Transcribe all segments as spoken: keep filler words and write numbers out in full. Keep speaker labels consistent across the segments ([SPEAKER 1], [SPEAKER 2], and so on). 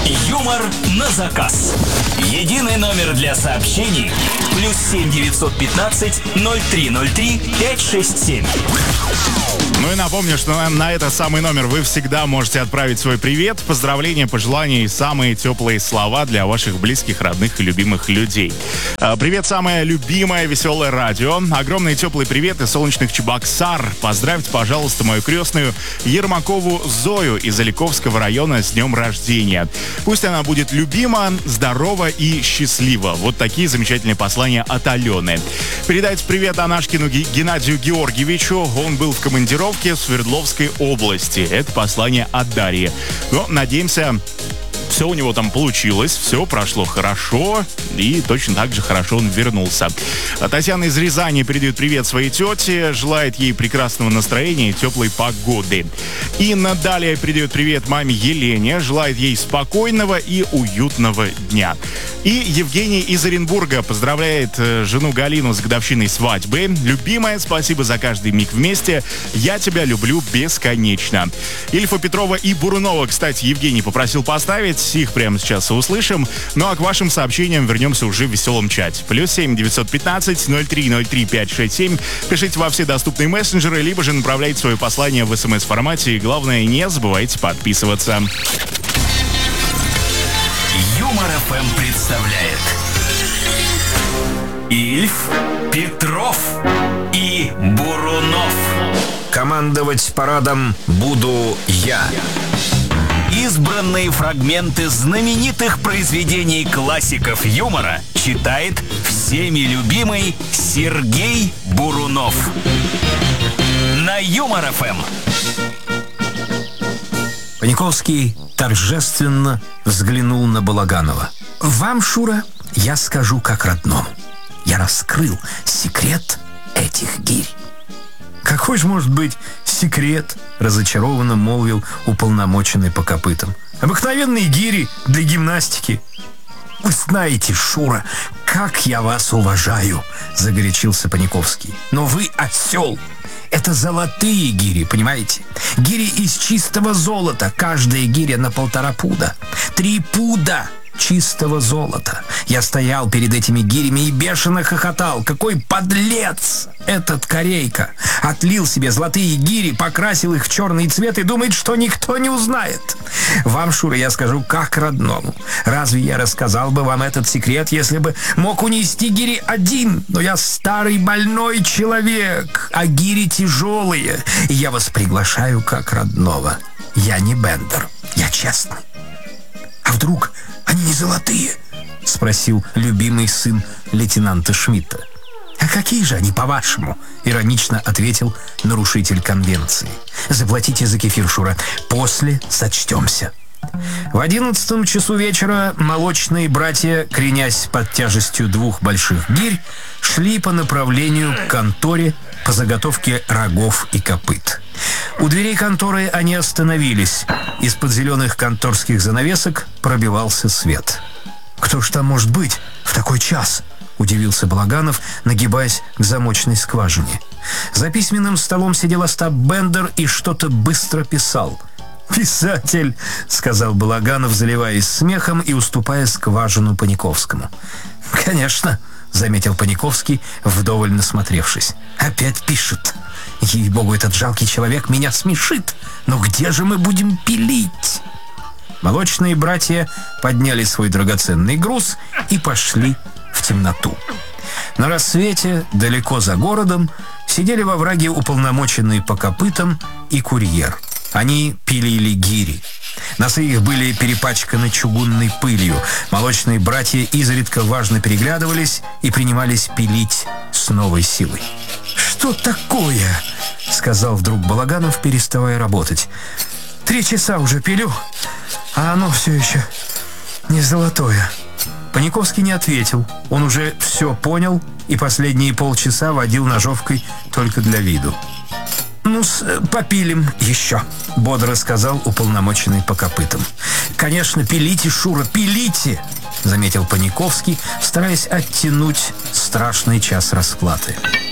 [SPEAKER 1] Юмор на заказ. Единый номер для сообщений. Плюс семь девятьсот пятнадцать ноль три ноль три пять шесть семь.
[SPEAKER 2] Ну и напомню, что на, на этот самый номер вы всегда можете отправить свой привет, поздравления, пожелания и самые теплые слова для ваших близких, родных и любимых людей. Привет, самое любимое веселое радио. Огромный теплый привет из солнечных Чебоксар. Поздравьте, пожалуйста, мою крестную Ермакову Зою из Аликовского района с днем рождения. Пусть она будет любима, здорова и счастлива. Вот такие замечательные послания от Алены. Передайте привет Анашкину Геннадию Георгиевичу. Он был в командировке в Свердловской области. Это послание от Дарьи. Но, надеемся, все у него там получилось, все прошло хорошо, и точно так же хорошо он вернулся. Татьяна из Рязани передает привет своей тете, желает ей прекрасного настроения и теплой погоды. Инна далее передает привет маме Елене, желает ей спокойного и уютного дня. И Евгений из Оренбурга поздравляет жену Галину с годовщиной свадьбы. Любимая, спасибо за каждый миг вместе. Я тебя люблю бесконечно. Ильфа, Петрова и Бурунова, кстати, Евгений попросил поставить. Их прямо сейчас услышим. Ну а к вашим сообщениям вернемся уже в веселом чате. Плюс семь девятьсот пятнадцать ноль три ноль три пять шесть семь. Пишите во все доступные мессенджеры, либо же направляйте свое послание в смс-формате. И главное, не забывайте подписываться.
[SPEAKER 1] Юмор эф эм представляет Ильф, Петров и Бурунов.
[SPEAKER 3] Командовать парадом буду я.
[SPEAKER 1] Избранные фрагменты знаменитых произведений классиков юмора читает всеми любимый Сергей Бурунов. На Юмор эф эм.
[SPEAKER 3] Паниковский торжественно взглянул на Балаганова. «Вам, Шура, я скажу как родному. Я раскрыл секрет этих гирь». «Какой же может быть секрет?» — разочарованно молвил уполномоченный по копытам. «Обыкновенные гири для гимнастики». «Вы знаете, Шура, как я вас уважаю!» — загорячился Паниковский. «Но вы осел! Это золотые гири, понимаете? Гири из чистого золота, каждая гиря на полтора пуда. Три пуда чистого золота. Я стоял перед этими гирями и бешено хохотал. Какой подлец этот корейка! Отлил себе золотые гири, покрасил их в черный цвет и думает, что никто не узнает. Вам, Шура, я скажу как родному. Разве я рассказал бы вам этот секрет, если бы мог унести гири один? Но я старый больной человек, а гири тяжелые. И я вас приглашаю как родного. Я не Бендер, я честный. А вдруг они не золотые? — спросил любимый сын лейтенанта Шмидта. «А какие же они, по-вашему?» — иронично ответил нарушитель конвенции. «Заплатите за кефир, Шура. После сочтемся». В одиннадцатом часу вечера молочные братья, кренясь под тяжестью двух больших гирь, шли по направлению к конторе по заготовке рогов и копыт. У дверей конторы они остановились. Из-под зеленых конторских занавесок пробивался свет. «Кто ж там может быть в такой час?» — удивился Балаганов, нагибаясь к замочной скважине. За письменным столом сидел Остап Бендер и что-то быстро писал. «Писатель», — сказал Балаганов, заливаясь смехом и уступая скважину Паниковскому. «Конечно», — заметил Паниковский, вдоволь насмотревшись. «Опять пишет. Ей-богу, этот жалкий человек меня смешит. Но где же мы будем пилить?» Молочные братья подняли свой драгоценный груз и пошли в темноту. На рассвете, далеко за городом, сидели во враге уполномоченные по копытам и курьер. Они пилили гири. Носы их были перепачканы чугунной пылью. Молочные братья изредка важно переглядывались и принимались пилить с новой силой. «Что такое?» — сказал вдруг Балаганов, переставая работать. «Три часа уже пилю, а оно все еще не золотое». Паниковский не ответил. Он уже все понял и последние полчаса водил ножовкой только для виду. «Ну-с, попилим еще», — бодро сказал уполномоченный по копытам. «Конечно, пилите, Шура, пилите», — заметил Паниковский, стараясь оттянуть страшный час расплаты.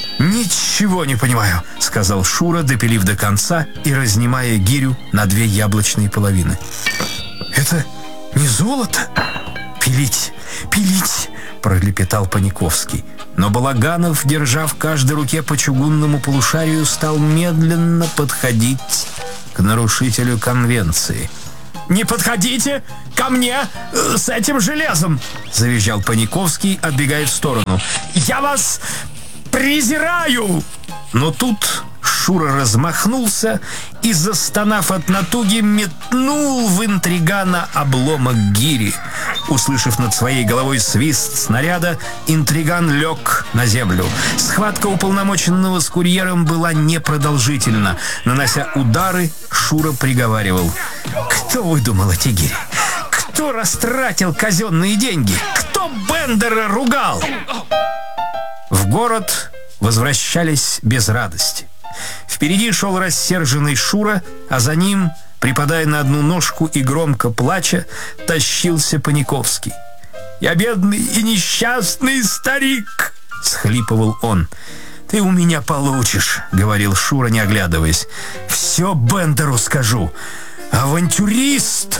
[SPEAKER 3] «Ничего не понимаю», — сказал Шура, допилив до конца и разнимая гирю на две яблочные половины. «Это не не золото? Пилить, пилить, пролепетал Паниковский. Но Балаганов, держа в каждой руке по чугунному полушарию, стал медленно подходить к нарушителю конвенции. «Не подходите ко мне э, с этим железом!» — завизжал Паниковский, отбегая в сторону. «Я вас презираю!» Но тут Шура размахнулся и, застонав от натуги, метнул в интригана обломок гири. Услышав над своей головой свист снаряда, интриган лег на землю. Схватка уполномоченного с курьером была непродолжительна. Нанося удары, Шура приговаривал: «Кто выдумал эти гири? Кто растратил казенные деньги? Кто Бендера ругал?» В город возвращались без радости. Впереди шел рассерженный Шура, а за ним, припадая на одну ножку и громко плача, тащился Паниковский. «Я бедный и несчастный старик!» — схлипывал он. «Ты у меня получишь», — говорил Шура, не оглядываясь. «Все Бендеру скажу. Авантюрист!»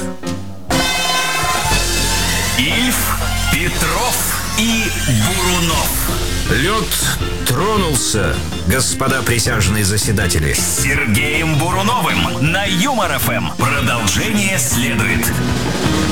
[SPEAKER 1] Ильф, Петров и Бурунов.
[SPEAKER 3] Лед тронулся, господа присяжные заседатели.
[SPEAKER 1] С Сергеем Буруновым на Юмор ФМ. Продолжение следует.